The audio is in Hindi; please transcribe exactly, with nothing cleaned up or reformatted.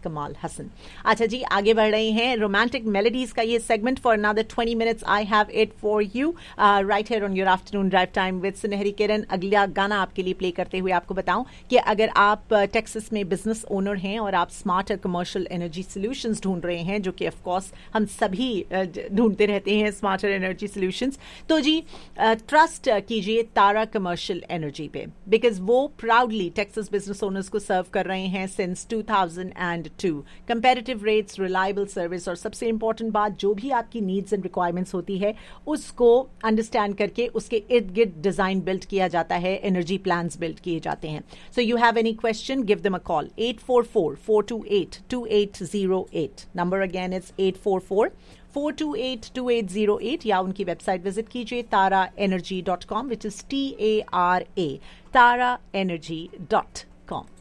कमाल हसन। अच्छा जी, आगे बढ़ रहे हैं। रोमांटिक मेलोडीज का ये segment for another twenty minutes I have it for you right here on your afternoon drive time with सुनहरी किरण। अगला गाना आपके लिए प्ले करते हुए आपको बताऊं कि अगर आप टेक्सास में बिजनेस ओनर हैं और आप स्मार्ट और कमर्शियल एनर्जी सॉल्यूशंस ढूंढ रहे हैं, जो कि ऑफ कोर्स हम सभी ढूंढते रहते हैं स्मार्टर एनर्जी सॉल्यूशंस, तो जी ट्रस्ट कीजिए तारा कमर्शियल एनर्जी पे, बिकॉज वो प्राउडली टेक्सास बिजनेस ओनर्स को सर्व कर रहे हैं since two thousand to. Comparative rates, reliable service और सबसे इंपॉर्टेंट बात, जो भी आपकी नीड्स एंड रिक्वायरमेंट्स होती है उसको अंडरस्टैंड करके उसके इर्द गिर्द डिजाइन बिल्ड किया जाता है, एनर्जी प्लान्स बिल्ड किए जाते हैं। So you have any question, give them a call at four four four to eight to eight zero eight. Number again it's eight four four four to eight to eight zero eight, या उनकी वेबसाइट विजिट कीजिए तारा energy dot com, which is T A R A Tara energy dot com.